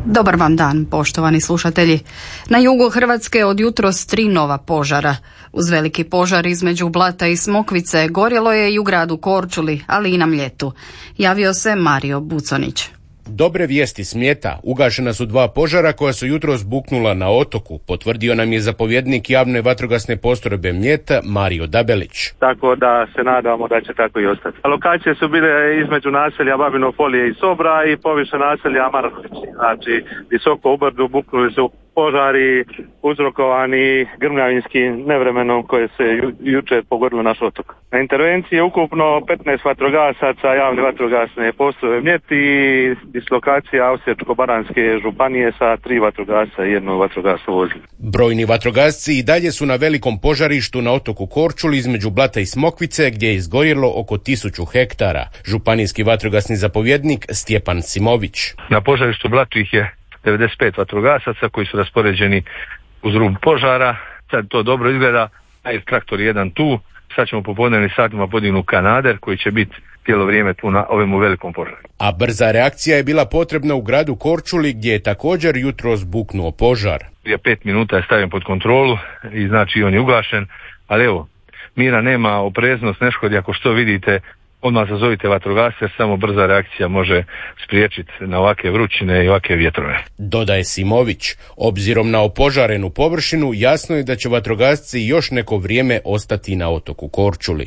Dobar vam dan, poštovani slušatelji. Na jugu Hrvatske od jutros 3 nova požara. Uz veliki požar između Blata i Smokvice gorjelo je i u gradu Korčuli, ali i na Mljetu. Javio se Mario Buconić. Dobre vijesti s Mljeta. Ugašena su 2 požara koja su jutros buknula na otoku, potvrdio nam je zapovjednik javne vatrogasne postrojbe Mljet, Mario Dabelić. Tako da se nadamo da će tako i ostati. Lokacije su bile između naselja Babino Polje i Sobra i poviše naselja Markovići. Znači, visoko u brdu buknuli su požari uzrokovani grmljavinskim nevremenom koje se jučer pogodilo naš otok. Na intervenciji je ukupno 15 vatrogasaca javne vatrogasne postrojbe Mljet i dislokacija Osječko-baranjske županije sa 3 vatrogasca i 1 vatrogasno vozilo. Brojni vatrogasci i dalje su na velikom požarištu na otoku Korčuli između Blata i Smokvice gdje je izgorjelo oko 1000 hektara. Županijski vatrogasni zapovjednik Stjepan Simović. Na požarištu Blatu ih je 95 vatrogasaca koji su raspoređeni uz rub požara. Sad to dobro izgleda, traktor jedan tu. Sad ćemo popodnevnim satima podignuti kanader koji će biti cijelo vrijeme tu na ovemu velikom požaru. A brza reakcija je bila potrebna u gradu Korčuli gdje je također jutros buknuo požar. Prije 5 minuta je stavljen pod kontrolu i znači on je ugašen, ali evo, mira nema, opreznost ne škodi, ako što vidite odmah zazovite vatrogasce jer samo brza reakcija može spriječiti na ovakve vrućine i ovakve vjetrove. Dodaje Simović, obzirom na opožarenu površinu jasno je da će vatrogasci još neko vrijeme ostati na otoku Korčuli.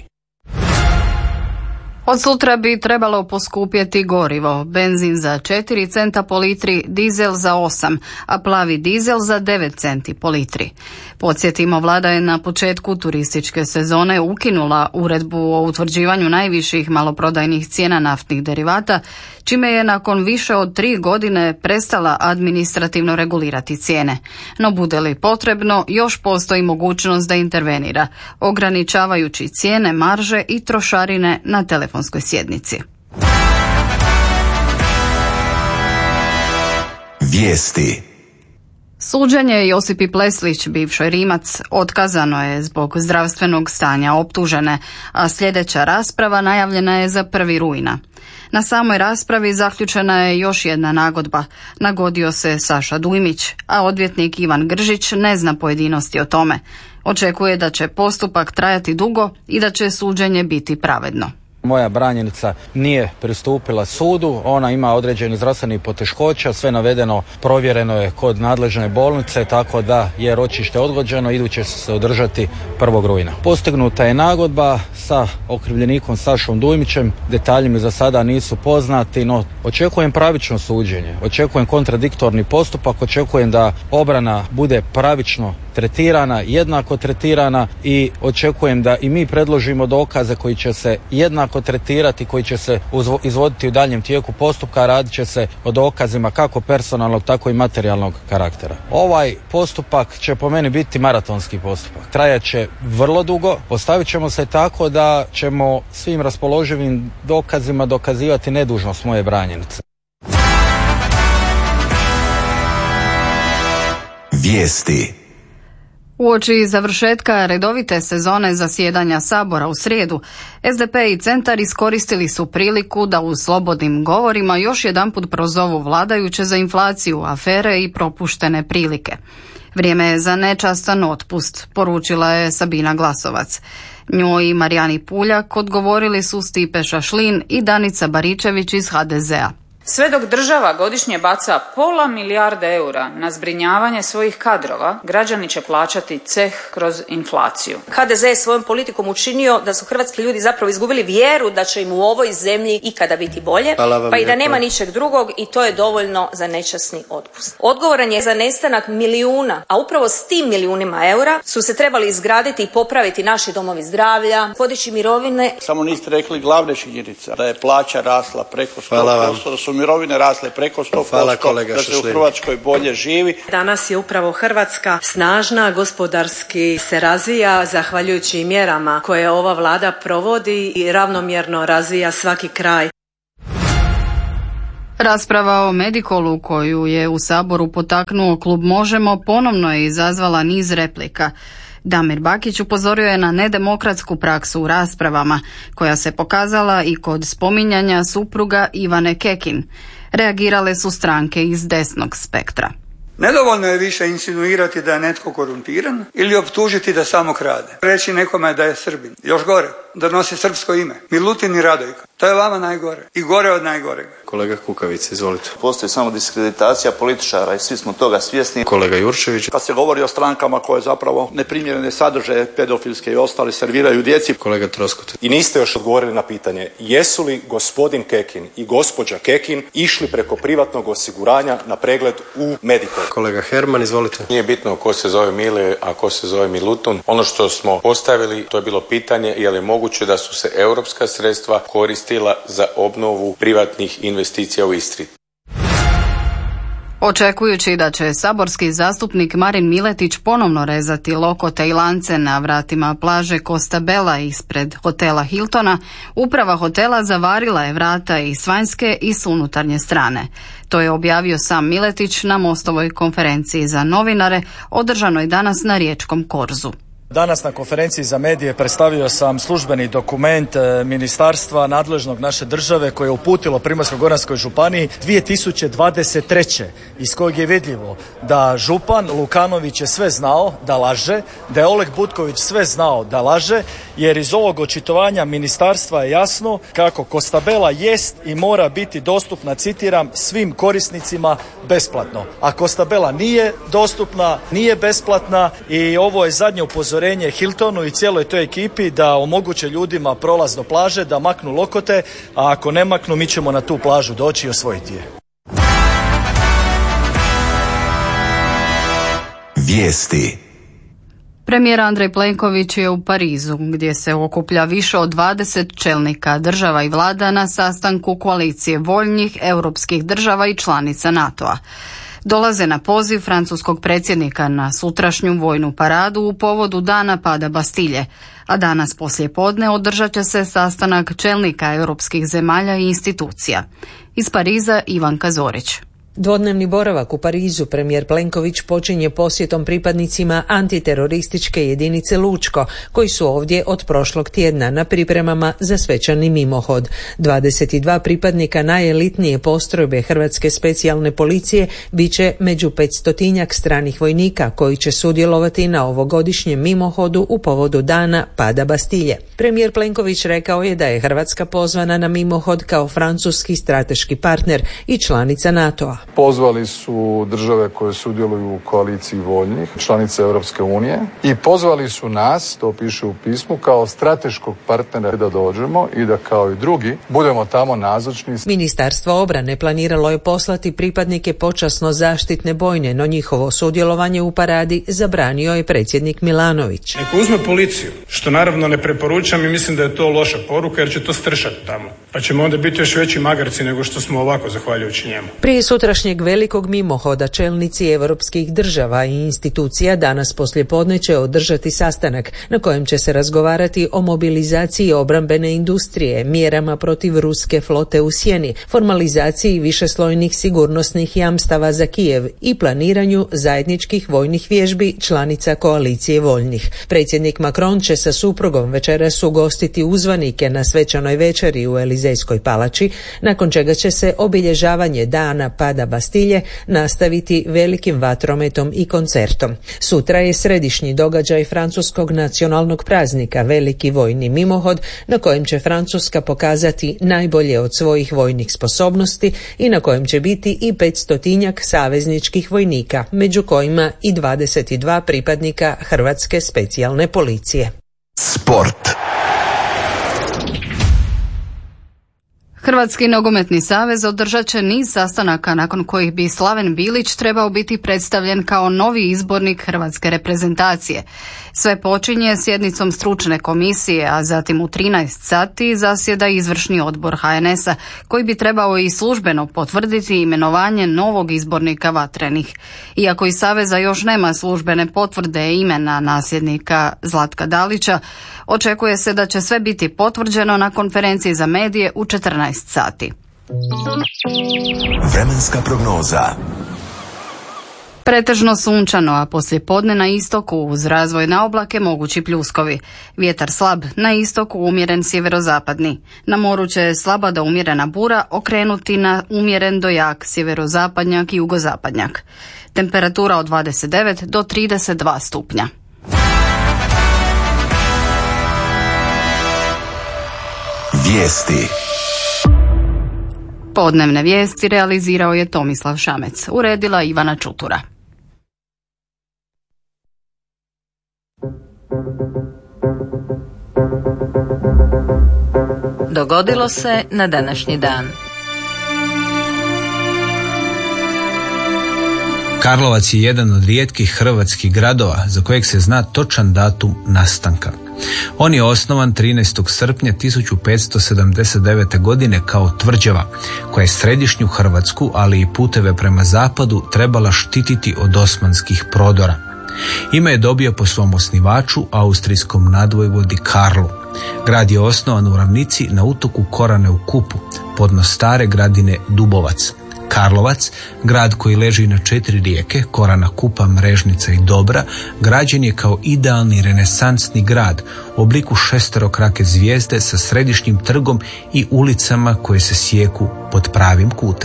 Od sutra bi trebalo poskupjeti gorivo, benzin za 4 centa po litri, dizel za 8, a plavi dizel za 9 centi po litri. Podsjetimo, vlada je na početku turističke sezone ukinula uredbu o utvrđivanju najviših maloprodajnih cijena naftnih derivata, čime je nakon više od 3 godine prestala administrativno regulirati cijene. No bude li potrebno, još postoji mogućnost da intervenira, ograničavajući cijene, marže i trošarine na telefonskoj sjednici. Vijesti. Suđenje Josipi Pleslić, bivšoj Rimac, otkazano je zbog zdravstvenog stanja optužene, a sljedeća rasprava najavljena je za 1. rujna. Na samoj raspravi zaključena je još jedna nagodba. Nagodio se Saša Dujmić, a odvjetnik Ivan Gržić ne zna pojedinosti o tome. Očekuje da će postupak trajati dugo i da će suđenje biti pravedno. Moja branjenica nije pristupila sudu, ona ima određeni zdravstveni poteškoća, sve navedeno provjereno je kod nadležne bolnice, tako da je ročište odgođeno, iduće se održati 1. rujna. Postignuta je nagodba sa okrivljenikom Sašom Dujmićem, detalji mi za sada nisu poznati, no očekujem pravično suđenje, očekujem kontradiktorni postupak, očekujem da obrana bude pravično tretirana, jednako tretirana i očekujem da i mi predložimo dokaze koji će se jednako tretirati, koji će se izvoditi u daljem tijeku postupka, radit će se o dokazima kako personalnog tako i materijalnog karaktera. Ovaj postupak će po meni biti maratonski postupak. Trajat će vrlo dugo, postavit ćemo se tako da ćemo svim raspoloživim dokazima dokazivati nedužnost moje branjenice. Vijesti. Uoči završetka redovite sezone zasjedanja Sabora u srijedu, SDP i Centar iskoristili su priliku da u slobodnim govorima još jedanput prozovu vladajuće za inflaciju, afere i propuštene prilike. Vrijeme je za nečastan otpust, poručila je Sabina Glasovac. Njoj i Marijani Puljak odgovorili su Stipe Šašlin i Danica Baričević iz HDZ-a. Sve dok država godišnje baca pola milijarde eura na zbrinjavanje svojih kadrova, građani će plaćati ceh kroz inflaciju. HDZ je svojom politikom učinio da su hrvatski ljudi zapravo izgubili vjeru da će im u ovoj zemlji ikada biti bolje, pa i da nema ničeg drugog i to je dovoljno za nečasni otpust. Odgovoran je za nestanak milijuna, a upravo s tim milijunima eura su se trebali izgraditi i popraviti naši domovi zdravlja, podići mirovine. Samo niste rekli glavne činjenice, da je plaća rasla preko 100%, da su mirovine rasle preko 100%, da se u Hrvatskoj bolje živi. Danas je upravo Hrvatska snažna, gospodarski se razvija zahvaljujući mjerama koje ova vlada provodi i ravnomjerno razvija svaki kraj. Rasprava o Medikolu koju je u Saboru potaknuo klub Možemo ponovno je izazvala niz replika. Damir Bakić upozorio je na nedemokratsku praksu u raspravama, koja se pokazala i kod spominjanja supruga Ivane Kekin. Reagirale su stranke iz desnog spektra. Nedovoljno je više insinuirati da je netko korumpiran ili optužiti da samo krade. Reći nekome da je Srbin. Još gore, da nosi srpsko ime. Milutin i Radojko. To je vama najgore. I gore od najgorega. Kolega Kukavica, izvolite. Postoji samo diskreditacija političara i svi smo toga svjesni. Kolega Jurčević. Kad se govori o strankama koje zapravo neprimjerene sadržaje pedofilske i ostale serviraju djeci. Kolega Troskot. I niste još odgovorili na pitanje, jesu li gospodin Kekin i gospođa Kekin išli preko privatnog osiguranja na pregled u Medikol? Kolega Herman, izvolite. Nije bitno ko se zove Mile, a ko se zove Milutin. Ono što smo postavili, to je bilo pitanje je li moguće da su se europska sredstva koristila za obnovu privatnih investicija u Istri. Očekujući da će saborski zastupnik Marin Miletić ponovno rezati lokote i lance na vratima plaže Costa Bella ispred hotela Hiltona, uprava hotela zavarila je vrata i s vanjske i s unutarnje strane. To je objavio sam Miletić na Mostovoj konferenciji za novinare održanoj danas na riječkom Korzu. Danas na konferenciji za medije predstavio sam službeni dokument ministarstva nadležnog naše države koje je uputilo Primorsko-goranskoj županiji 2023. iz kojeg je vidljivo da župan Lukanović je sve znao da laže, da je Oleg Butković sve znao da laže, jer iz ovog očitovanja ministarstva je jasno kako Costa Bella jest i mora biti dostupna, citiram, svim korisnicima besplatno. A Costa Bella nije dostupna, nije besplatna i ovo je zadnje upozorenje Hiltonu i cijeloj toj ekipi da omoguće ljudima prolaz do plaže, da maknu lokote, a ako ne maknu mi ćemo na tu plažu doći i osvojiti je. Vijesti. Premijer Andrej Plenković je u Parizu, gdje se okuplja više od 20 čelnika država i vlada na sastanku koalicije voljnih europskih država i članica NATO-a. Dolaze na poziv francuskog predsjednika na sutrašnju vojnu paradu u povodu dana pada Bastilje, a danas poslijepodne održat će se sastanak čelnika europskih zemalja i institucija. Iz Pariza Ivanka Zorić. Dvodnevni boravak u Parizu premijer Plenković počinje posjetom pripadnicima antiterorističke jedinice Lučko, koji su ovdje od prošlog tjedna na pripremama za svečani mimohod. 22 pripadnika najelitnije postrojbe Hrvatske specijalne policije bit će među 500-tinjak stranih vojnika koji će sudjelovati na ovogodišnjem mimohodu u povodu dana pada Bastilje. Premijer Plenković rekao je da je Hrvatska pozvana na mimohod kao francuski strateški partner i članica NATO-a. Pozvali su države koje sudjeluju u koaliciji voljnih, članice Europske unije, i pozvali su nas, to piše u pismu, kao strateškog partnera da dođemo i da kao i drugi budemo tamo nazočni. Ministarstvo obrane planiralo je poslati pripadnike počasno zaštitne bojne, no njihovo sudjelovanje u paradi zabranio je predsjednik Milanović. Neko uzme policiju, što naravno ne preporučam i mislim da je to loša poruka jer će to stršati tamo. Pa ćemo onda biti još veći magarci nego što smo ovako zahvaljujući njemu. Prije sutrašnjeg velikog mimohoda čelnici europskih država i institucija danas poslijepodne će održati sastanak na kojem će se razgovarati o mobilizaciji obrambene industrije, mjerama protiv ruske flote u sjeni, formalizaciji višeslojnih sigurnosnih jamstava za Kijev i planiranju zajedničkih vojnih vježbi članica koalicije voljnih. Predsjednik Macron će sa suprugom večeras ugostiti uzvanike na svečanoj večeri u Elizejskoj palači, nakon čega će se obilježavanje dana pada Bastilje nastaviti velikim vatrometom i koncertom. Sutra je središnji događaj francuskog nacionalnog praznika, veliki vojni mimohod, na kojem će Francuska pokazati najbolje od svojih vojnih sposobnosti i na kojem će biti i 500-tinjak savezničkih vojnika, među kojima i 22 pripadnika Hrvatske specijalne policije. Sport. Hrvatski nogometni savez održat će niz sastanaka nakon kojih bi Slaven Bilić trebao biti predstavljen kao novi izbornik hrvatske reprezentacije. Sve počinje sjednicom stručne komisije, a zatim u 13 sati zasjeda izvršni odbor HNS-a koji bi trebao i službeno potvrditi imenovanje novog izbornika Vatrenih. Iako iz saveza još nema službene potvrde imena nasljednika Zlatka Dalića, očekuje se da će sve biti potvrđeno na konferenciji za medije u 14 sati. Vremenska prognoza. Pretežno sunčano, a poslijepodne na istoku uz razvoj na oblake mogući pljuskovi. Vjetar slab, na istoku umjeren sjeverozapadni. Na moru će slaba do umjerena bura okrenuti na umjeren do jak sjeverozapadnjak i jugozapadnjak. Temperatura od 29 do 32 stupnja. Vijesti. Podnevne vijesti realizirao je Tomislav Šamec, uredila Ivana Čutura. Dogodilo se na današnji dan. Karlovac je jedan od rijetkih hrvatskih gradova za kojeg se zna točan datum nastanka. On je osnovan 13. srpnja 1579. godine kao tvrđava, koja je središnju Hrvatsku, ali i puteve prema zapadu trebala štititi od osmanskih prodora. Ime je dobio po svom osnivaču, austrijskom nadvojvodi Karlu. Grad je osnovan u ravnici na utoku Korane u Kupu, podno stare gradine Dubovac. Karlovac, grad koji leži na 4 rijeke, Korana, Kupa, Mrežnica i Dobra, građen je kao idealni renesansni grad u obliku šesterokrake zvijezde sa središnjim trgom i ulicama koje se sijeku pod pravim kutem.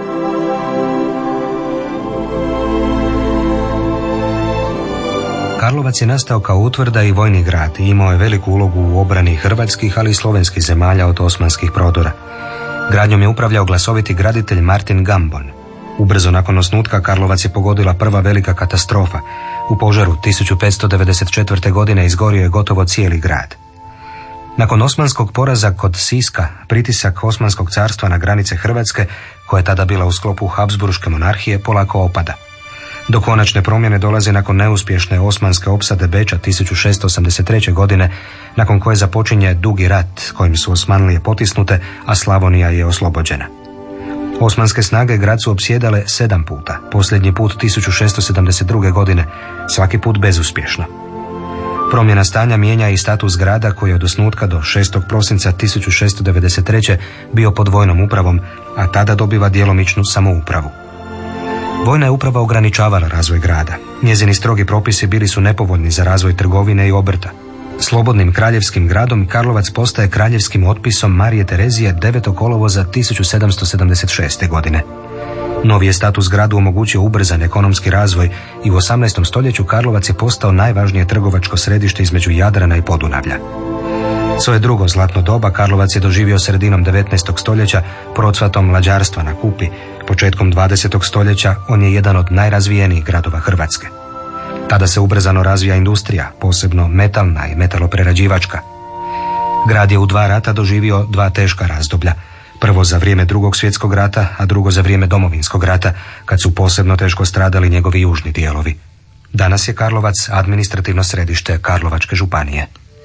Karlovac je nastao kao utvrda i vojni grad i imao je veliku ulogu u obrani hrvatskih, ali i slovenskih zemalja od osmanskih prodora. Gradnjom je upravljao glasoviti graditelj Martin Gambon. Ubrzo nakon osnutka Karlovac je pogodila prva velika katastrofa. U požaru 1594. godine izgorio je gotovo cijeli grad. Nakon osmanskog poraza kod Siska, pritisak Osmanskog carstva na granice Hrvatske, koja je tada bila u sklopu Habsburške monarhije, polako opada. Do konačne promjene dolazi nakon neuspješne osmanske opsade Beča 1683. godine, nakon koje započinje dugi rat kojim su Osmanlije potisnute, a Slavonija je oslobođena. Osmanske snage grad su opsjedale 7 puta, posljednji put 1672. godine, svaki put bezuspješno. Promjena stanja mijenja i status grada koji je od osnutka do 6. prosinca 1693. bio pod vojnom upravom, a tada dobiva djelomičnu samoupravu. Vojna je uprava ograničavala razvoj grada. Njezini strogi propisi bili su nepovoljni za razvoj trgovine i obrta. Slobodnim kraljevskim gradom Karlovac postaje kraljevskim otpisom Marije Terezije 9. kolovoza 1776. godine. Novi je status gradu omogućio ubrzan ekonomski razvoj i u 18. stoljeću Karlovac je postao najvažnije trgovačko središte između Jadrana i Podunavlja. Svoje drugo zlatno doba Karlovac je doživio sredinom 19. stoljeća procvatom mlađarstva na Kupi. Početkom 20. stoljeća on je jedan od najrazvijenijih gradova Hrvatske. Tada se ubrzano razvija industrija, posebno metalna i metaloprerađivačka. Grad je u 2 rata doživio 2 teška razdoblja. Prvo za vrijeme Drugog svjetskog rata, a drugo za vrijeme Domovinskog rata, kad su posebno teško stradali njegovi južni dijelovi. Danas je Karlovac administrativno središte Karlovačke županije.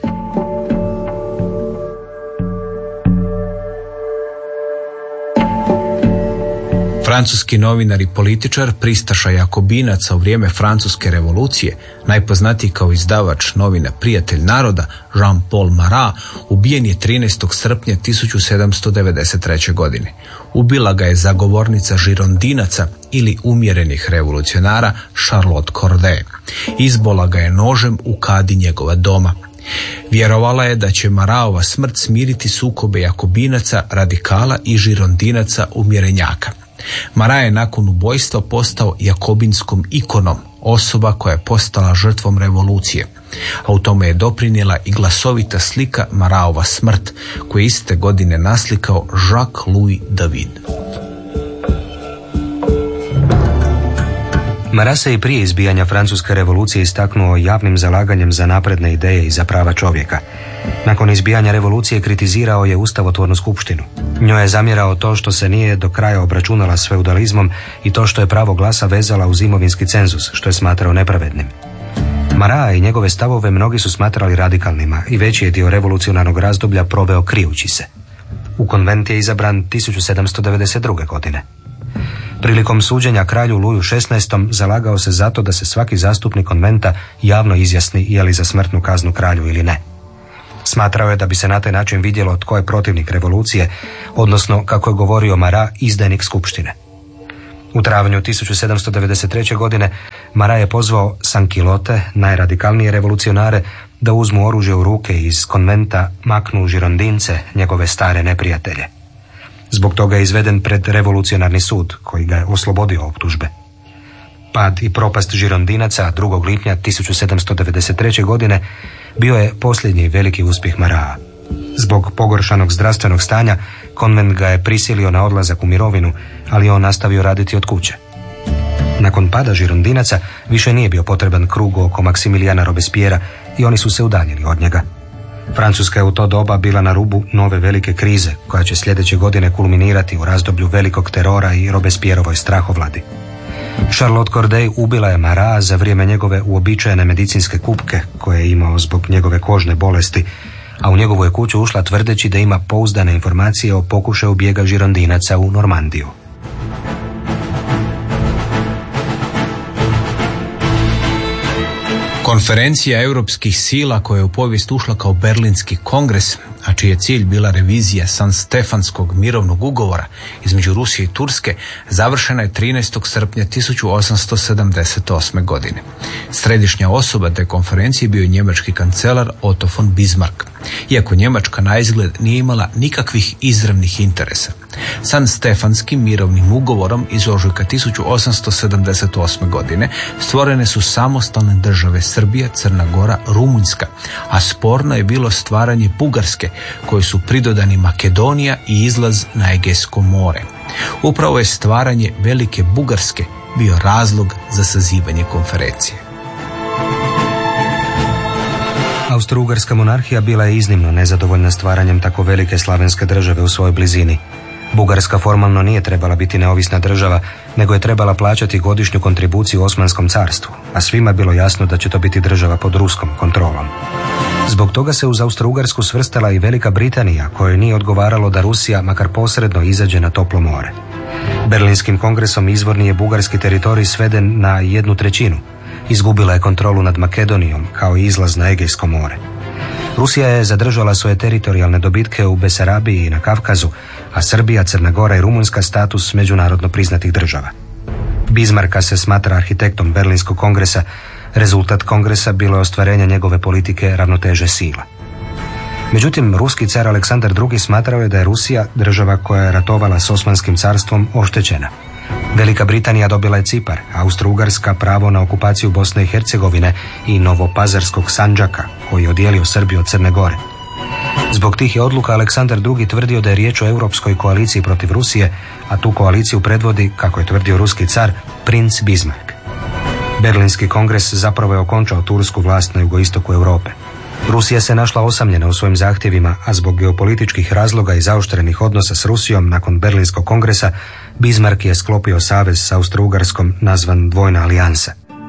Francuski novinar i političar, pristaša jakobinaca u vrijeme Francuske revolucije, najpoznatiji kao izdavač novina Prijatelj naroda, Jean-Paul Marat, ubijen je 13. srpnja 1793. godine. Ubila ga je zagovornica žirondinaca ili umjerenih revolucionara Charlotte Corday. Izbola ga je nožem u kadi njegova doma. Vjerovala je da će Maratova smrt smiriti sukobe jakobinaca, radikala i žirondinaca umjerenjaka. Marat je nakon ubojstva postao jakobinskom ikonom, osoba koja je postala žrtvom revolucije. A u tome je doprinijela i glasovita slika Maratova smrt, koju je iste godine naslikao Jacques-Louis David. Marat se i prije izbijanja Francuske revolucije istaknuo javnim zalaganjem za napredne ideje i za prava čovjeka. Nakon izbijanja revolucije kritizirao je ustavotvornu skupštinu. Njoj je zamjerao to što se nije do kraja obračunala s feudalizmom i to što je pravo glasa vezala uz imovinski cenzus, što je smatrao nepravednim. Marat i njegove stavove mnogi su smatrali radikalnima i veći je dio revolucionarnog razdoblja proveo krijući se. U konvent je izabran 1792. godine. Prilikom suđenja kralju Luju XVI. Zalagao se zato da se svaki zastupnik konventa javno izjasni je li za smrtnu kaznu kralju ili ne. Smatrao je da bi se na taj način vidjelo tko je protivnik revolucije, odnosno, kako je govorio Marat, izdajnik skupštine. U travnju 1793. godine Marat je pozvao sankilote, najradikalnije revolucionare, da uzmu oružje u ruke i iz konventa maknu žirondince, njegove stare neprijatelje. Zbog toga je izveden pred revolucionarni sud, koji ga je oslobodio optužbe. Pad i propast žirondinaca 2. lipnja 1793. godine bio je posljednji veliki uspjeh Marata. Zbog pogoršanog zdravstvenog stanja, konvent ga je prisilio na odlazak u mirovinu, ali on nastavio raditi od kuće. Nakon pada žirondinaca više nije bio potreban krug oko Maksimilijana Robespiera i oni su se udaljili od njega. Francuska je u to doba bila na rubu nove velike krize, koja će sljedeće godine kulminirati u razdoblju velikog terora i Robespierovoj strahovladi. Charlotte Corday ubila je Marata za vrijeme njegove uobičajene medicinske kupke koje je imao zbog njegove kožne bolesti, a u njegovu je kuću ušla tvrdeći da ima pouzdane informacije o pokušaju bijega žirondinaca u Normandiju. Konferencija europskih sila koja je u povijest ušla kao Berlinski kongres, a čiji je cilj bila revizija Sanstefanskog mirovnog ugovora između Rusije i Turske, završena je 13. srpnja 1878. godine. Središnja osoba te konferencije bio je njemački kancelar Otto von Bismarck, iako Njemačka naizgled nije imala nikakvih izravnih interesa. Sanstefanskim mirovnim ugovorom iz ožujka 1878. godine stvorene su samostalne države Srbija, Crna Gora, Rumunjska, a sporno je bilo stvaranje Bugarske, koji su pridodani Makedonija i izlaz na Egejsko more. Upravo je stvaranje Velike Bugarske bio razlog za sazivanje konferencije. Austro-Ugarska monarhija bila je iznimno nezadovoljna stvaranjem tako velike slavenske države u svojoj blizini. Bugarska formalno nije trebala biti neovisna država, nego je trebala plaćati godišnju kontribuciju Osmanskom carstvu, a svima je bilo jasno da će to biti država pod ruskom kontrolom. Zbog toga se uz Austro-Ugarsku svrstala i Velika Britanija, kojoj nije odgovaralo da Rusija makar posredno izađe na toplo more. Berlinskim kongresom izvorni je bugarski teritorij sveden na 1/3. Izgubila je kontrolu nad Makedonijom kao i izlaz na Egejsko more. Rusija je zadržala svoje teritorijalne dobitke u Besarabiji i na Kavkazu, a Srbija, Crna Gora i Rumunjska status međunarodno priznatih država. Bismarcka se smatra arhitektom Berlinskog kongresa. Rezultat kongresa bilo je ostvarenje njegove politike ravnoteže sila. Međutim, ruski car Aleksandar II smatrao je da je Rusija, država koja je ratovala s Osmanskim carstvom, oštećena. Velika Britanija dobila je Cipar, Austro-Ugarska pravo na okupaciju Bosne i Hercegovine i Novopazarskog Sandžaka, koji je odijelio Srbiju od Crne Gore. Zbog tih je odluka Aleksandar II tvrdio da je riječ o europskoj koaliciji protiv Rusije, a tu koaliciju predvodi, kako je tvrdio ruski car, princ Bismarck. Berlinski kongres zapravo je okončao tursku vlast na jugoistoku Europe. Rusija se našla osamljena u svojim zahtjevima, a zbog geopolitičkih razloga i zaoštrenih odnosa s Rusijom nakon Berlinskog kongresa, Bismarck je sklopio savez s Austro-Ugarskom nazvan Dvojna alijansa.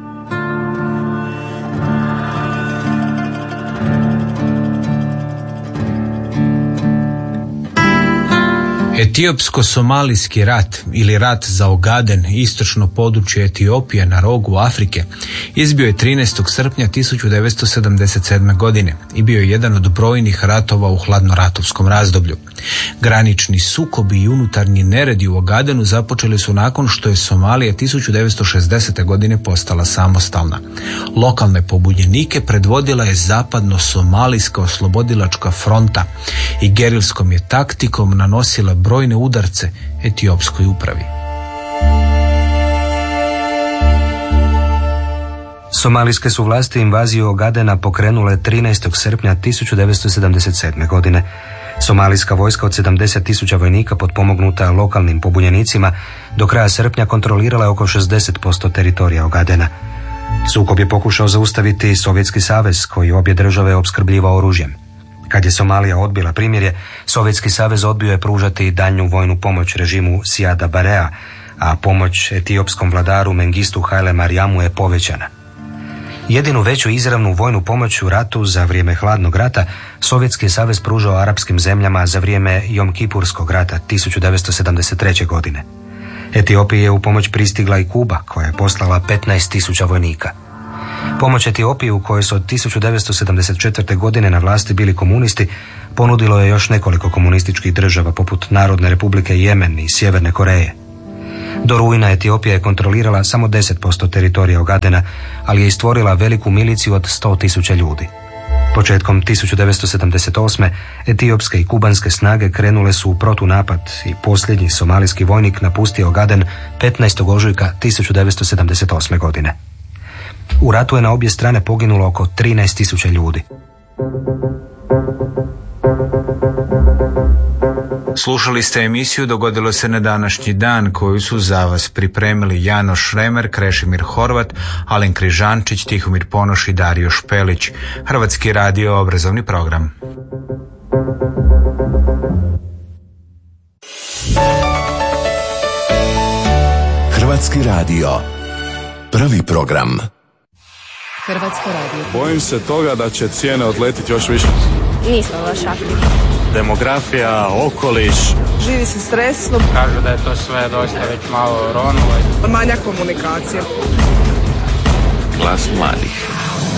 Etiopsko-somalijski rat ili rat za Ogaden, istočno područje Etiopije na rogu Afrike, izbio je 13. srpnja 1977. godine i bio je jedan od brojnih ratova u hladnoratovskom razdoblju. Granični sukobi i unutarnji neredi u Ogadenu započeli su nakon što je Somalija 1960. godine postala samostalna. Lokalne pobunjenike predvodila je zapadno-somalijska oslobodilačka fronta i gerilskom je taktikom nanosila brojne udarce etiopskoj upravi. Somalijske su vlasti invaziju Ogadena pokrenule 13. srpnja 1977. godine. Somalijska vojska od 70.000 vojnika potpomognuta lokalnim pobunjenicima do kraja srpnja kontrolirala je oko 60% teritorija Ogadena. Sukob je pokušao zaustaviti Sovjetski savez, koji obje države opskrbljivao oružjem. Kad je Somalija odbila primirje, Sovjetski savez odbio je pružati daljnju vojnu pomoć režimu Siada Barea, a pomoć etiopskom vladaru Mengistu Haile Mariamu je povećana. Jedinu veću izravnu vojnu pomoć u ratu za vrijeme hladnog rata Sovjetski savez pružao arapskim zemljama za vrijeme Jom-Kipurskog rata 1973. godine. Etiopiji je u pomoć pristigla i Kuba, koja je poslala 15.000 vojnika. Pomoć Etiopiji, u kojoj su od 1974. godine na vlasti bili komunisti, ponudilo je još nekoliko komunističkih država poput Narodne republike Jemen i Sjeverne Koreje. Do rujna Etiopija je kontrolirala samo 10% teritorija Ogadena, ali je stvorila veliku miliciju od 100.000 ljudi. Početkom 1978. etiopske i kubanske snage krenule su u protunapad i posljednji somalijski vojnik napustio Ogaden 15. ožujka 1978. godine. U ratu je na obje strane poginulo oko 13.000 ljudi. Slušali ste emisiju Dogodilo se na današnji dan, koju su za vas pripremili Janoš Šremer, Krešimir Horvat, Alen Križančić, Tihomir Ponoš i Dario Špelić. Hrvatski radio obrazovni program. Hrvatski radio. Prvi program. Hrvatsko radio. Bojim se toga da će cijene odletiti još više. Nismo baš aktivni. Demografija, okoliš. Živi se stresno. Kažu da je to sve dosta već malo ronulo. Manja komunikacija. Glas mladih.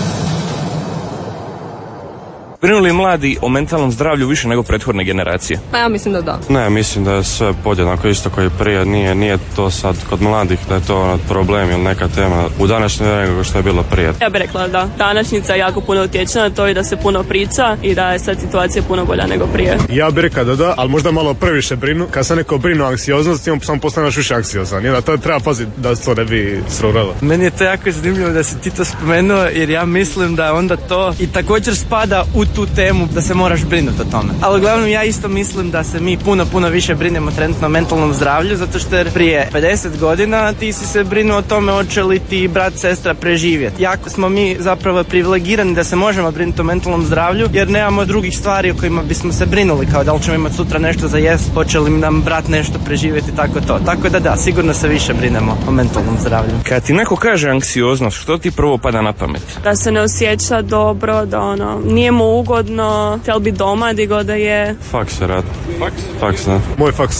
Brinu li mladi o mentalnom zdravlju više nego prethodne generacije? Pa ja mislim da da. Ne, mislim da je sve podjednako isto koji prije. Nije to sad kod mladih da je to problem ili neka tema u današnje vrijeme nego što je bilo prije. Ja bih rekla da današnjica jako puno utječe na to i da se puno priča i da je sad situacija puno bolja nego prije. Ja bih rekao da, ali možda malo previše brinu. Kad se neko brinu o anksioznosti, on sam postane još više anksiozan. I da to treba paziti da se to ne bi sruralo. Meni je to jako zanimljivo da si ti to spomenuo, jer ja mislim da onda to i također spada u tu temu da se moraš brinuti o tome. Ali uglavnom ja isto mislim da se mi puno više brinemo trenutno o mentalnom zdravlju, zato što prije 50 godina ti si se brinuo o tome hoće li ti brat, sestra preživjeti. Jako smo mi zapravo privilegirani da se možemo brinuti o mentalnom zdravlju, jer nemamo drugih stvari o kojima bismo se brinuli, kao da li ćemo imati sutra nešto za jest, hoće li nam brat nešto preživjeti, tako to. Tako da, sigurno se više brinemo o mentalnom zdravlju. Kad ti neko kaže anksioznost, što ti prvo pada na pamet? Da se ne osjeća dobro, da nije mu ugodno, htjel bi doma di god da je. Faks se rad. Faks, da. Moj faks.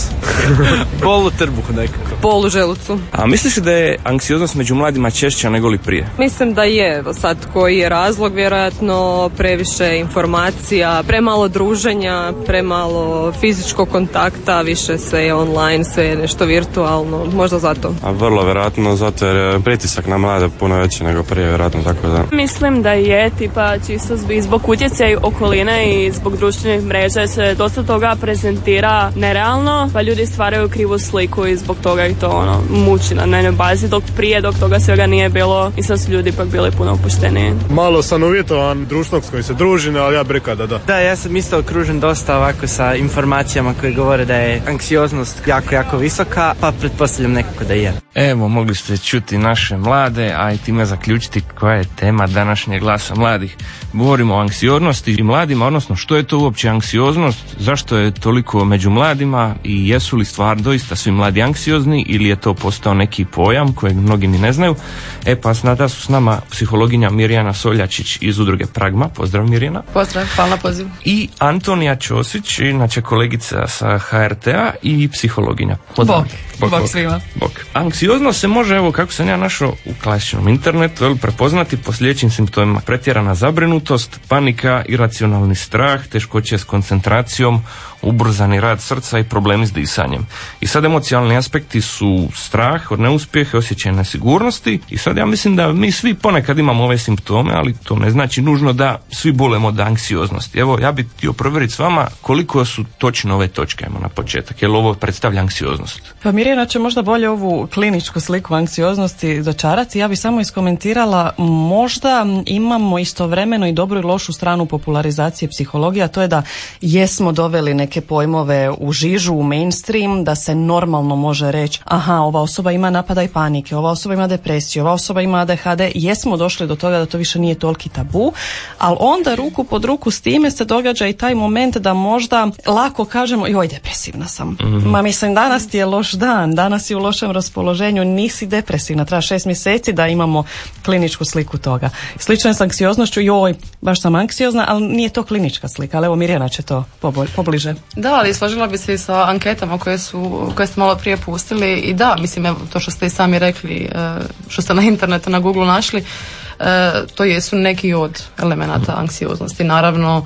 Bol u trbuhu nekako. Bol u želucu. A misliš da je anksioznost među mladima češća nego li prije? Mislim da je. Sad koji je razlog? Vjerojatno previše informacija, premalo druženja, premalo fizičkog kontakta, više sve je online, sve je nešto virtualno, možda zato. A vrlo vjerojatno zato jer je pritisak na mlade puno veći nego prije, vjerojatno, tako da. Mislim da je, tipa čisto zbog utjecaja okoline i zbog društvenih mreža se dosta toga prezentira nerealno, pa ljudi stvaraju krivu sliku i zbog toga ih to muči na dnevnoj bazi, dok toga svega nije bilo i sad su ljudi ipak bili puno opušteniji. Malo sam uvjetovan društvom s kojim se družim, ali ja bih rekao da. Da, ja sam isto okružen dosta ovako sa informacijama koje govore da je anksioznost jako visoka, pa pretpostavljam nekako da je. Evo, mogli ste čuti naše mlade, a i time zaključiti koja je tema današnjeg Glasa mladih. Govorimo o anksioznosti i mladima, odnosno što je to uopće anksioznost, zašto je toliko među mladima i jesu li doista svi mladi anksiozni ili je to postao neki pojam kojeg mnogi ni ne znaju. Pa sada su s nama psihologinja Mirjana Soljačić iz udruge Pragma. Pozdrav Mirjana. Pozdrav, hvala na pozivu. I Antonija Ćosić, inače kolegica sa HRT-a i psihologinja. Pozdrav. Bok svima. Bok. Anksioznost se može, evo kako sam ja našao u klasičnom internetu, prepoznati po sljedećim simptomima: pretjerana zabrinutost, panika, iracionalni strah, teškoće s koncentracijom, ubrzani rad srca i problemi s disanjem. I sad emocionalni aspekti su strah od neuspjeha, osjećaj nesigurnosti i sad ja mislim da mi svi ponekad imamo ove simptome, ali to ne znači nužno da svi bolemo od anksioznosti. Evo, ja bih htio provjeriti s vama koliko su točno ove točke, ajmo na početak, jer ovo predstavlja anksioznost. Pa Mirjana će možda bolje ovu kliničku sliku anksioznosti dočarati. Ja bih samo iskomentirala, možda imamo istovremeno i dobru i lošu stranu popularizacije psihologije, a to je da jesmo doveli neke pojmove u žižu, u mainstream, da se normalno može reći aha, ova osoba ima napadaj panike, ova osoba ima depresiju, ova osoba ima ADHD. Jesmo došli do toga da to više nije toliki tabu, ali onda ruku pod ruku s time se događa i taj moment da možda lako kažemo joj, depresivna sam. Ma mislim, danas ti je loš dan, danas si u lošem raspoloženju, nisi depresivna, treba 6 mjeseci da imamo kliničku sliku toga. Slično je s anksioznošću, joj, baš sam anksiozna, ali nije to klinička slika, ali evo Mirjana će to pobliže. Da, ali složila bi se i sa anketama koje ste malo prije pustili i da, mislim, evo, to što ste i sami rekli, što ste na internetu, na Google našli, to jesu neki od elemenata anksioznosti. Naravno,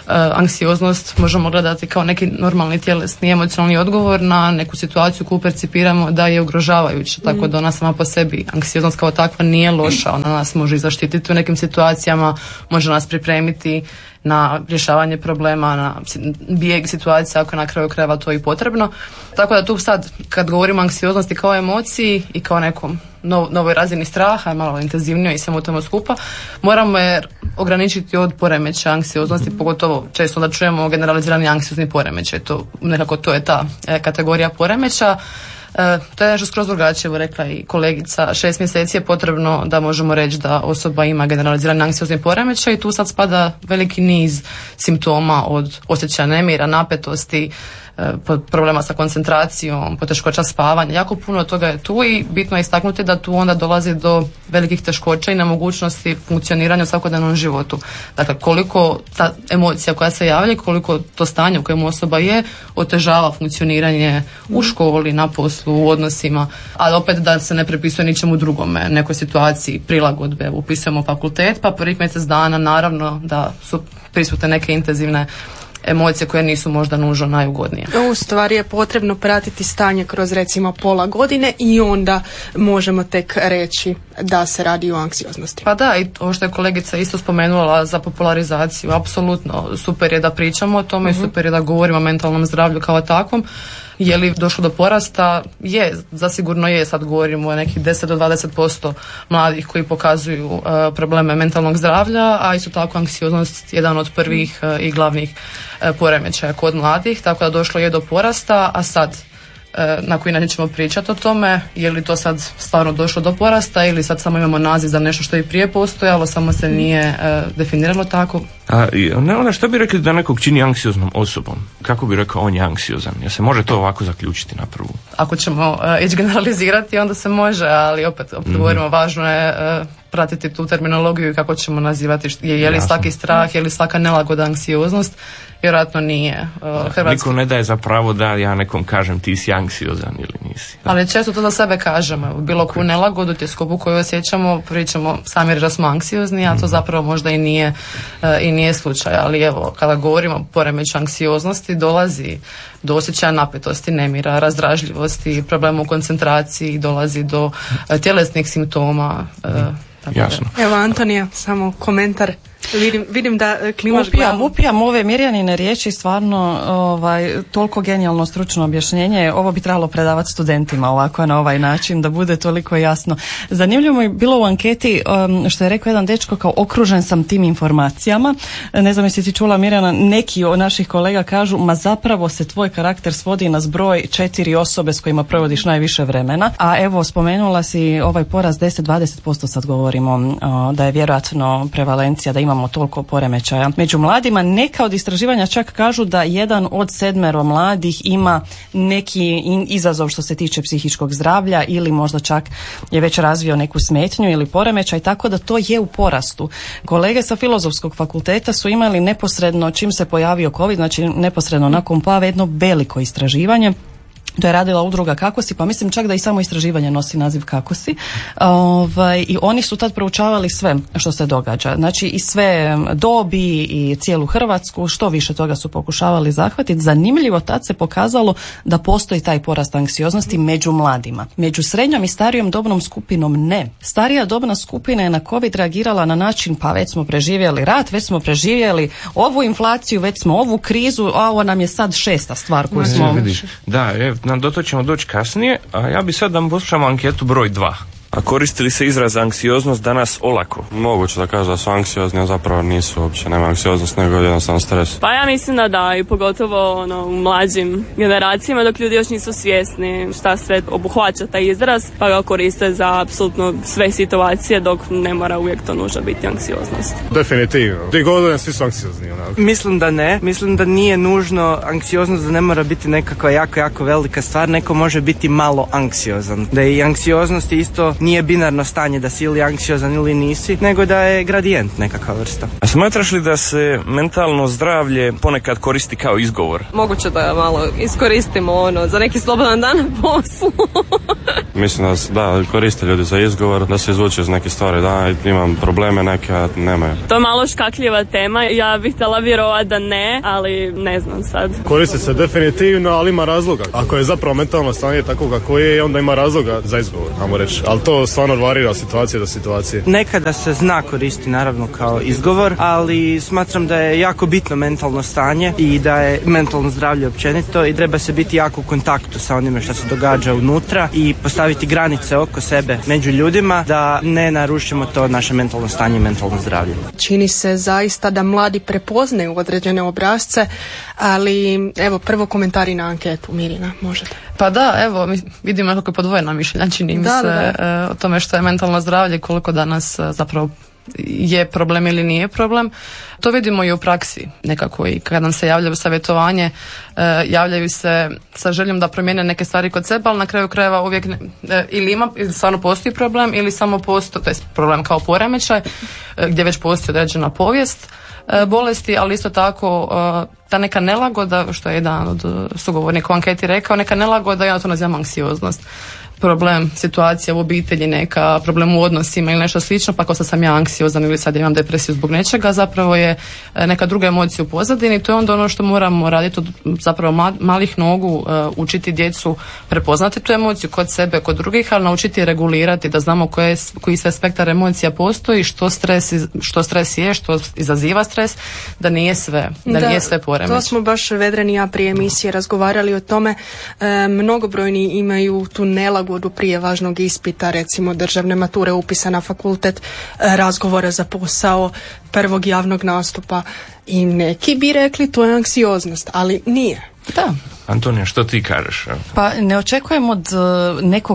Anksioznost možemo gledati kao neki normalni tjelesni emocionalni odgovor na neku situaciju koju percipiramo da je ugrožavajuća, tako da ona sama po sebi, anksioznost kao takva nije loša, ona nas može zaštititi u nekim situacijama, može nas pripremiti na rješavanje problema, na bijeg situacija ako na kraju krajeva to i potrebno. Tako da tu sad kad govorimo o anksioznosti kao emociji i kao nekom novoj razini straha, malo intenzivnije i samo u tome skupa, moramo je ograničiti od poremeća anksioznosti, pogotovo često da čujemo generalizirani anksiozni poremećaj, nekako to je ta kategorija poremeća. To je nešto skroz drugačije, rekla i kolegica. 6 mjeseci je potrebno da možemo reći da osoba ima generalizirani anksiozni poremećaj i tu sad spada veliki niz simptoma od osjećaja nemira, napetosti, problema sa koncentracijom, poteškoća spavanja. Jako puno toga je tu i bitno je istaknuti da tu onda dolazi do velikih teškoća i nemogućnosti funkcioniranja u svakodnevnom životu. Dakle, koliko ta emocija koja se javlja, koliko to stanje u kojem osoba je, otežava funkcioniranje u školi, na poslu, u odnosima, ali opet da se ne prepisuje ničemu drugome, nekoj situaciji prilagodbe, upisujemo fakultet, pa prvih mjesec dana naravno da su prisutne neke intenzivne emocije koje nisu možda nužno najugodnije. U stvari je potrebno pratiti stanje kroz recimo pola godine i onda možemo tek reći da se radi o anksioznosti. Pa da, i ovo što je kolegica isto spomenula za popularizaciju, apsolutno super je da pričamo o tome i super je da govorimo o mentalnom zdravlju kao takvom. Je li došlo do porasta? Je, zasigurno je, sad govorimo o nekih 10 do 20% mladih koji pokazuju probleme mentalnog zdravlja, a isto tako anksioznost jedan od prvih i glavnih poremećaja kod mladih, tako da došlo je do porasta, a sad na koji način ćemo pričati o tome, je li to sad stvarno došlo do porasta ili sad samo imamo naziv za nešto što je prije postojalo, samo se nije definiralo tako. Onda što bi rekli da nekog čini anksioznom osobom? Kako bi rekao on je anksiozan? Jer se može to ovako zaključiti na prvu? Ako ćemo ići generalizirati, onda se može, ali opet govorimo, važno je pratiti tu terminologiju i kako ćemo nazivati, je li svaki strah, je li svaka nelagoda anksioznost. Vjerojatno nije. Niko ne daje za pravo da ja nekom kažem ti si anksiozan ili nisi. Da. Ali često to za sebe kažemo. Bilo koju nelagodu, tjeskobu koju osjećamo, pričamo sami da smo anksiozni, a to zapravo možda i nije slučaj. Ali evo, kada govorimo o poremeću anksioznosti, dolazi do osjećaja napetosti, nemira, razdražljivosti, problema u koncentraciji, dolazi do tjelesnih simptoma. Jasno. Evo Antonija, samo komentar. Vidim da klimaš glavom. Upijam ove Mirjanine riječi, stvarno toliko genijalno stručno objašnjenje. Ovo bi trebalo predavati studentima ovako na ovaj način, da bude toliko jasno. Zanimljivo je bilo u anketi što je rekao jedan dečko, kao okružen sam tim informacijama. Ne znam jesi ti čula, Mirjana, neki od naših kolega kažu, ma zapravo se tvoj karakter svodi na zbroj 4 osobe s kojima provodiš najviše vremena. A evo, spomenula si ovaj porast 10-20%, sad govorimo da je vjerojatno prevalencija, da imamo toliko poremećaja među mladima. Neka od istraživanja čak kažu da 1 od 7 mladih ima neki izazov što se tiče psihičkog zdravlja ili možda čak je već razvio neku smetnju ili poremećaj, tako da to je u porastu. Kolege sa Filozofskog fakulteta su imali neposredno čim se pojavio COVID, znači neposredno nakon pojave, jedno veliko istraživanje. To je radila udruga Kakosi, pa mislim čak da i samo istraživanje nosi naziv Kakosi. I oni su tad proučavali sve što se događa. Znači i sve dobi i cijelu Hrvatsku, što više toga su pokušavali zahvatiti. Zanimljivo, tad se pokazalo da postoji taj porast anksioznosti među mladima. Među srednjom i starijom dobnom skupinom ne. Starija dobna skupina je na COVID reagirala na način, pa već smo preživjeli rat, već smo preživjeli ovu inflaciju, već smo ovu krizu, a ovo nam je sad 6. stvar koju smo... Da, do to ćemo doći kasnije, a ja bi sad da poslušamo anketu broj 2. A koristi li se izraz anksioznost danas olako? Moguće da kažu da su anksiozni, a zapravo nisu uopće, nema anksioznost, nego jednostavno stres. Pa ja mislim da i pogotovo u mlađim generacijama, dok ljudi još nisu svjesni šta sve obuhvaća taj izraz, pa ga koriste za apsolutno sve situacije, dok ne mora uvijek to nužno biti anksioznost. Definitivno. Ti godine svi su anksiozni. Onako. Mislim da ne. Mislim da nije nužno anksioznost, da ne mora biti nekakva jako velika stvar, neko može biti malo anksiozan. Da i anksioznost isto nije binarno stanje da si ili anksiozan ili nisi, nego da je gradijent nekakva vrsta. A smatraš li da se mentalno zdravlje ponekad koristi kao izgovor? Moguće da malo iskoristimo za neki slobodan dan na poslu. Mislim da koriste ljudi za izgovor, da se izvuče iz neke stvari, da imam probleme neke, a nemaju. To je malo škakljiva tema, ja bih htjela vjerovati da ne, ali ne znam sad. Koriste se definitivno, ali ima razloga. Ako je zapravo mentalno stanje tako kako je, onda ima razloga za izgovor, ajmo reći. Ali to stvarno varira situacije do situacije. Nekada se zna koristi naravno kao izgovor, ali smatram da je jako bitno mentalno stanje i da je mentalno zdravlje općenito i treba se biti jako u kontaktu sa onime što se događa unutra i postaviti granice oko sebe među ljudima da ne narušimo to naše mentalno stanje i mentalno zdravlje. Čini se zaista da mladi prepoznaju određene obrasce, ali evo prvo komentari na anketu. Mirina, možete. Pa da, evo, vidimo kako je podvojena mišljenja, čini mi se o tome što je mentalno zdravlje, koliko danas zapravo je problem ili nije problem. To vidimo i u praksi nekako i kad nam se javljaju savjetovanje, javljaju se sa željom da promijene neke stvari kod sebe, ali na kraju krajeva uvijek ili stvarno postoji problem ili samo postoji, to je problem kao poremećaj gdje već postoji određena povijest bolesti, ali isto tako ta neka nelagoda, što je jedan od sugovornika u anketi rekao, neka nelagoda, ja to nazivam anksioznost. Problem, situacija u obitelji, neka problem u odnosima ili nešto slično, pa ako sad sam ja anksiozan ili sad imam depresiju zbog nečega, zapravo je neka druga emocija u pozadini. To je onda ono što moramo raditi od zapravo malih nogu, učiti djecu prepoznati tu emociju kod sebe, kod drugih, ali naučiti regulirati, da znamo koji sve spektar emocija postoji, što stres je, što izaziva stres, da nije sve poremeć. To smo baš Vedran i ja prije emisije razgovarali o tome. Mnogobrojni imaju tu nelagodu prije važnog ispita, recimo državne mature, upisa na fakultet, razgovora za posao, prvog javnog nastupa, i neki bi rekli to je anksioznost, ali nije. Da. Antonija, što ti kažeš? Pa ne očekujem od nekog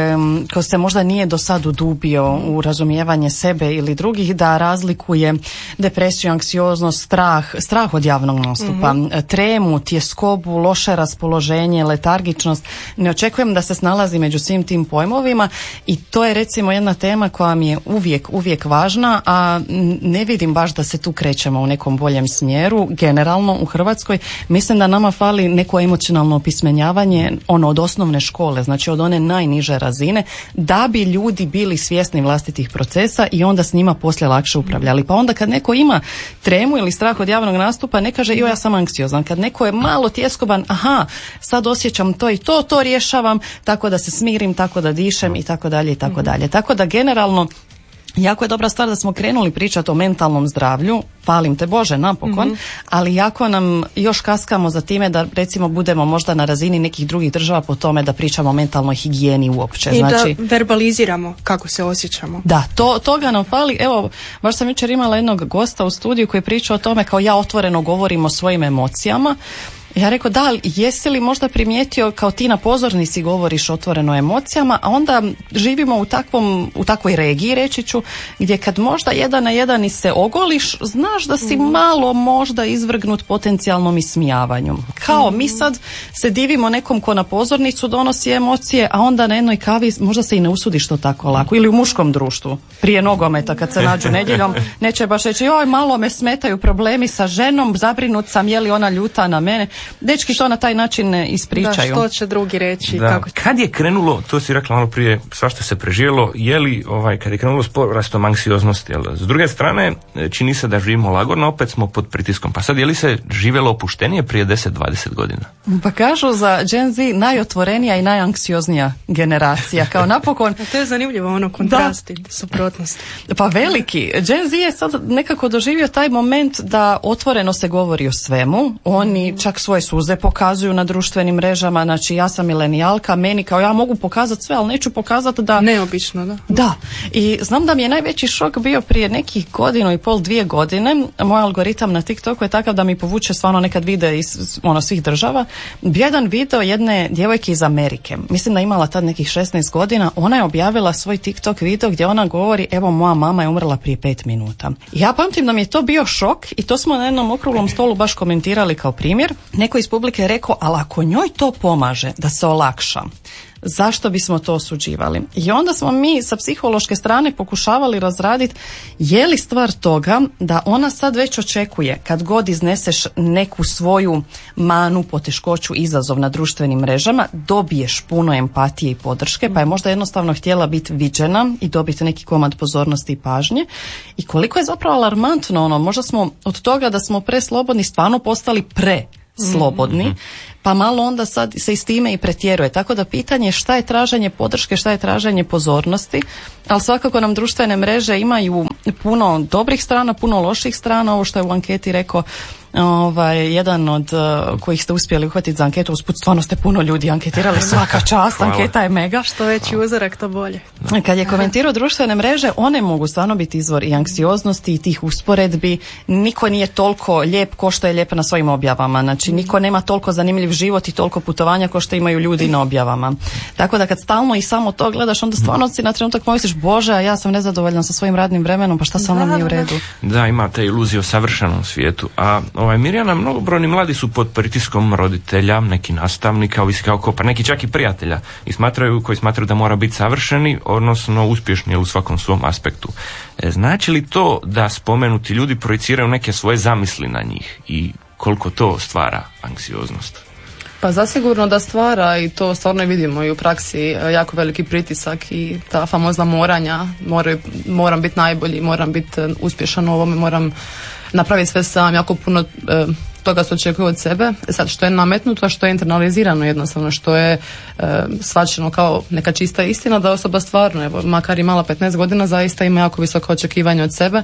ko se možda nije do sad udubio u razumijevanje sebe ili drugih da razlikuje depresiju, anksioznost, strah od javnog nastupa, tremu, tjeskobu, loše raspoloženje, letargičnost. Ne očekujem da se snalazi među svim tim pojmovima i to je recimo jedna tema koja mi je uvijek važna, a ne vidim baš da se tu krećemo u nekom boljem smjeru. Generalno u Hrvatskoj mislim da nama fali neko emocionalno opismenjavanje od osnovne škole, znači od one najniže razine, da bi ljudi bili svjesni vlastitih procesa i onda s njima poslije lakše upravljali. Pa onda kad neko ima tremu ili strah od javnog nastupa, ne kaže ja sam anksiozan. Kad neko je malo tjeskoban, sad osjećam to i to rješavam, tako da se smirim, tako da dišem i tako dalje i tako dalje. Tako da generalno jako je dobra stvar da smo krenuli pričati o mentalnom zdravlju, falim te Bože napokon, ali jako nam još kaskamo za time da recimo budemo možda na razini nekih drugih država po tome da pričamo o mentalnoj higijeni uopće. I znači, da verbaliziramo kako se osjećamo. Da, toga nam fali. Evo, baš sam jučer imala jednog gosta u studiju koji priča o tome kao ja otvoreno govorim o svojim emocijama. Ja rekao, da, jesi li možda primijetio kao ti na pozornici govoriš otvoreno o emocijama, a onda živimo u takvoj regiji, reći ću, gdje kad možda jedan na jedan i se ogoliš, znaš da si malo možda izvrgnut potencijalnom ismijavanju. Kao mi sad se divimo nekom ko na pozornicu donosi emocije, a onda na jednoj kavi možda se i ne usudiš to tako lako. Ili u muškom društvu, prije nogometa kad se nađu nedjeljom, neće baš reći, joj, malo me smetaju problemi sa ženom, zabrinut sam, je li ona ljuta na mene. Dečki to na taj način ispričaju. Da, što će drugi reći? Da. Kad je krenulo, to si rekla malo prije, svašta se preživjelo, je li kad je krenulo s porastom anksioznosti, s druge strane čini se da živimo lagorno, opet smo pod pritiskom. Pa sad je li se živjelo opuštenije prije 10-20 godina? Pa kažu za Gen Z najotvorenija i najanksioznija generacija. Kao napokon... To je zanimljivo, kontrasti, suprotnosti. Pa veliki. Gen Z je sad nekako doživio taj moment da otvoreno se govori o svemu. Oni čak svoje suze pokazuju na društvenim mrežama, znači ja sam milenijalka, meni kao ja mogu pokazati sve, ali neću pokazati da... Neobično, da. Da, i znam da mi je najveći šok bio prije nekih 1.5-2 godine, moj algoritam na TikToku je takav da mi povuče stvarno nekad videa iz svih država. Bio jedan video jedne djevojke iz Amerike, mislim da je imala tad nekih 16 godina, ona je objavila svoj TikTok video gdje ona govori, evo moja mama je umrla prije 5 minuta. Ja pamtim da mi je to bio šok i to smo na jednom okruglom stolu baš komentirali kao primjer. Neko iz publike je rekao, ali ako njoj to pomaže da se olakša, zašto bismo to osuđivali? I onda smo mi sa psihološke strane pokušavali razraditi je li stvar toga da ona sad već očekuje kad god izneseš neku svoju manu, poteškoću, izazov na društvenim mrežama, dobiješ puno empatije i podrške, pa je možda jednostavno htjela biti viđena i dobiti neki komad pozornosti i pažnje. I koliko je zapravo alarmantno možda smo od toga da smo preslobodni stvarno postali preslobodni, pa malo onda sad se i s time i pretjeruje. Tako da pitanje je šta je traženje podrške, šta je traženje pozornosti, ali svakako nam društvene mreže imaju puno dobrih strana, puno loših strana. Ovo što je u anketi rekao jedan od kojih ste uspjeli uhvatiti za anketu, usput stvarno ste puno ljudi anketirali, svaka čast, anketa je mega. Što veći uzorak, to bolje. Kad je komentirao društvene mreže, one mogu stvarno biti izvor i anksioznosti i tih usporedbi. Niko nije toliko lijep ko što je lijep na svojim objavama, znači niko nema toliko zanimljiv život i toliko putovanja ko što imaju ljudi na objavama. Tako da kad stalno i samo to gledaš, onda stvarno si na trenutak pomisliš, Bože, a ja sam nezadovoljna sa svojim radnim vremenom, pa šta sa mnom nije u redu. Da, ima te iluzije o savršenom svijetu. A Mirjana, mnogobrojni mladi su pod pritiskom roditelja, neki nastavnika, ovisi kako, pa neki čak i prijatelja koji smatraju da mora biti savršeni, odnosno uspješni u svakom svom aspektu. Znači li to da spomenuti ljudi projiciraju neke svoje zamisli na njih i koliko to stvara anksioznost? Pa zasigurno da stvara, i to stvarno vidimo i u praksi, jako veliki pritisak i ta famozna moranja, moram biti najbolji, moram biti uspješan u ovome, moram napraviti sve sam, jako puno toga se očekuje od sebe. Sad, što je nametnuto, što je internalizirano jednostavno, što je shvaćeno kao neka čista istina, da osoba stvarno, evo, makar imala 15 godina, zaista ima jako visoka očekivanja od sebe,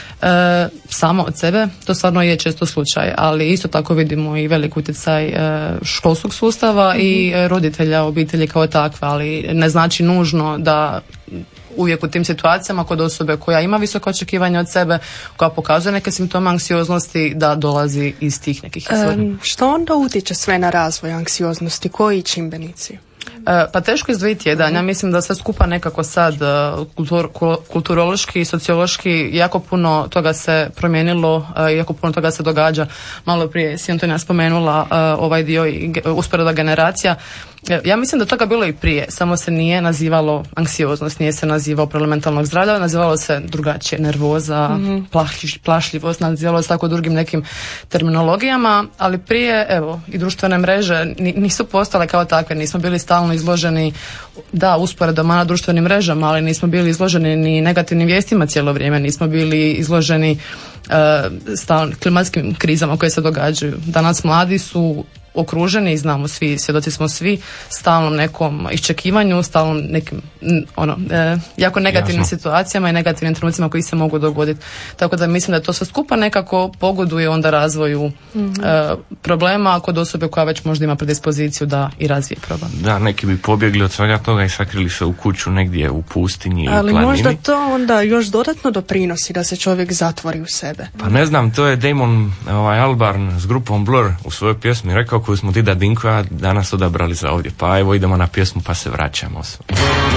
samo od sebe, to stvarno je često slučaj, ali isto tako vidimo i velik utjecaj školskog sustava i roditelja, obitelji kao takve, ali ne znači nužno da uvijek u tim situacijama kod osobe koja ima visoka očekivanja od sebe, koja pokazuje neke simptome anksioznosti, da dolazi iz tih nekih izvora. Što onda utječe sve na razvoj anksioznosti? Koji čimbenici? Pa teško izdvojiti jedan. Ja mislim da sve skupa nekako sad kulturološki i sociološki jako puno toga se promijenilo, jako puno toga se događa. Malo prije si Antonija spomenula ovaj dio i usporedba generacija. Ja mislim da toga bilo i prije, samo se nije nazivalo anksioznost, nije se nazivao problem mentalnog zdravlja, nazivalo se drugačije, nervoza, plašljivost, nazivalo se tako drugim nekim terminologijama, ali prije, evo, i društvene mreže nisu postale kao takve, nismo bili stalno izloženi, da, usporedama na društvenim mrežama, ali nismo bili izloženi ni negativnim vijestima cijelo vrijeme, nismo bili izloženi stalno klimatskim krizama koje se događaju. Danas mladi su okruženi i znamo svi, svjedoci smo svi stalnom nekom iščekivanju, stalnom nekim jako negativnim situacijama i negativnim trenucima koji se mogu dogoditi. Tako da mislim da to sve skupa nekako pogoduje onda razvoju problema kod osobe koja već možda ima predispoziciju da i razvije problem. Da, neki bi pobjegli od svega toga i sakrili se u kuću negdje u pustinji ili ali planini. Možda to onda još dodatno doprinosi da se čovjek zatvori u sebe. Pa ne znam, to je Damon Albarn s grupom Blur u svojoj pjesmi rekao, koju smo Dida Dinko danas odabrali za ovdje. Pa evo idemo na pjesmu pa se vraćamo.